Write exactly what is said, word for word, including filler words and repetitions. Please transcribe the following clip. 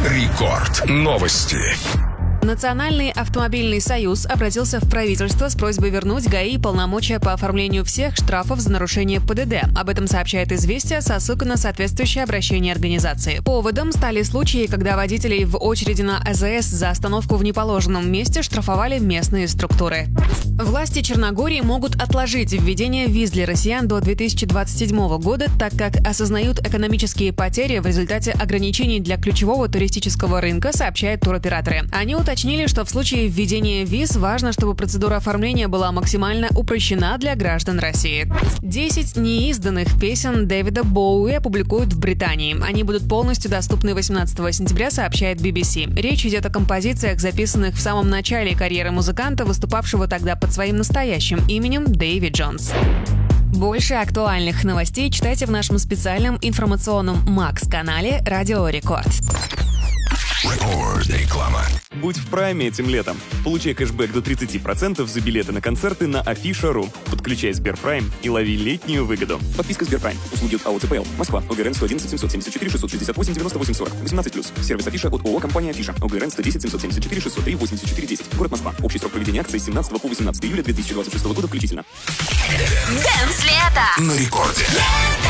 Рекорд. Новости. Национальный автомобильный союз обратился в правительство с просьбой вернуть ГАИ полномочия по оформлению всех штрафов за нарушение ПДД. Об этом сообщает «Известия» со ссылкой на соответствующее обращение организации. Поводом стали случаи, когда водителей в очереди на АЗС за остановку в неположенном месте штрафовали местные структуры. Власти Черногории могут отложить введение виз для россиян до две тысячи двадцать седьмого года, так как осознают экономические потери в результате ограничений для ключевого туристического рынка, сообщают туроператоры. Они уточнили, что в случае введения виз важно, чтобы процедура оформления была максимально упрощена для граждан России. десять неизданных песен Дэвида Боуи опубликуют в Британии. Они будут полностью доступны восемнадцатого сентября, сообщает би би си. Речь идет о композициях, записанных в самом начале карьеры музыканта, выступавшего тогда под своим настоящим именем Дэйви Джонс. Больше актуальных новостей читайте в нашем специальном информационном Макс-канале «Радио Рекорд». Реклама. Будь в прайме этим летом. Получай кэшбэк до тридцать процентов за билеты на концерты на афиша точка ру. Подключай Сберпрайм и лови летнюю выгоду. Подписка Сберпрайм. Услуги от АО ЦПЛ. Москва. ОГРН сто одиннадцать семьсот семьдесят четыре шестьсот шестьдесят восемь девяносто восемь сорок. восемнадцать плюс. Сервис Афиша от ООО «Компания Афиша». ОГРН сто десять семьсот семьдесят четыре шестьсот три восемьдесят четыре десять. Город Москва. Общий срок проведения акции с семнадцатого по восемнадцатое июля две тысячи двадцать шестого года включительно. Дэнс лето! На рекорде.